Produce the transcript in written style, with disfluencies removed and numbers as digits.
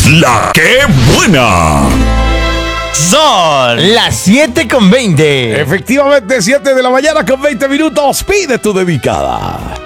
La que buena. Son las 7:20. Efectivamente, 7 de la mañana con 20 minutos. Pide tu dedicada.